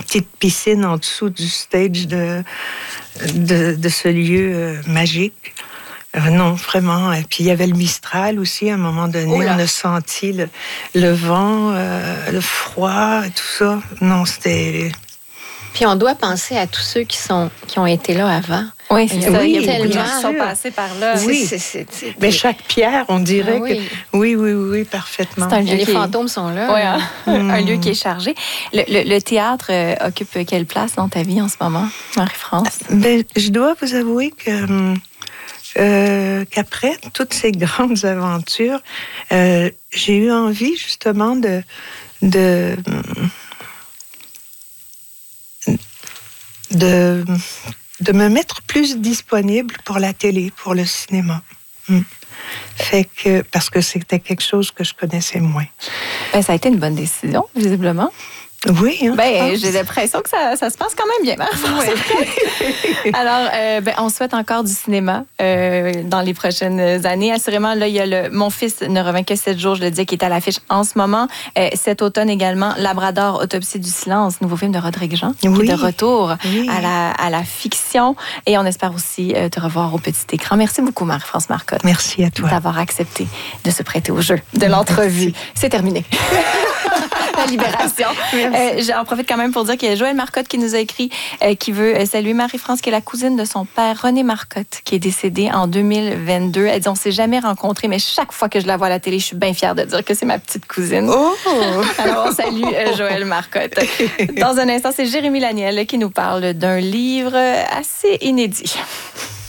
petite piscine en dessous du stage de ce lieu magique. Non, vraiment. Et puis, il y avait le Mistral aussi. À un moment donné, on a senti le vent, le froid, et tout ça. Non, c'était... Puis, on doit penser à tous ceux qui ont été là avant. Oui, c'est ça. Il y a tellement qui sont passés par là. Oui. Mais chaque pierre, on dirait que... Oui, parfaitement. C'est un lieu, les fantômes sont là. Oui, un lieu qui est chargé. Le théâtre occupe quelle place dans ta vie en ce moment, Marie-France? Ben, je dois vous avouer que... qu'après toutes ces grandes aventures, j'ai eu envie justement de me mettre plus disponible pour la télé, pour le cinéma. Fait que, parce que c'était quelque chose que je connaissais moins. Ben, ça a été une bonne décision, visiblement. Oui, hein, j'ai l'impression que ça se passe quand même bien, Marie-France. Oui. Alors, on souhaite encore du cinéma dans les prochaines années. Assurément, là, il y a Mon fils ne revient que 7 jours, je le dis, qui est à l'affiche en ce moment. Cet automne également, Labrador, Autopsie du silence, nouveau film de Rodrigue Jean, qui est de retour à la fiction. Et on espère aussi te revoir au petit écran. Merci beaucoup, Marie-France Marcotte. Merci à toi. D'avoir accepté de se prêter au jeu de l'entrevue. C'est terminé. La libération. J'en profite quand même pour dire qu'il y a Joël Marcotte qui nous a écrit, qui veut saluer Marie-France, qui est la cousine de son père, René Marcotte, qui est décédé en 2022. Elle dit, on ne s'est jamais rencontrés, mais chaque fois que je la vois à la télé, je suis bien fière de dire que c'est ma petite cousine. Oh! Alors, on salue Joël Marcotte. Dans un instant, c'est Jérémy Laniel qui nous parle d'un livre assez inédit.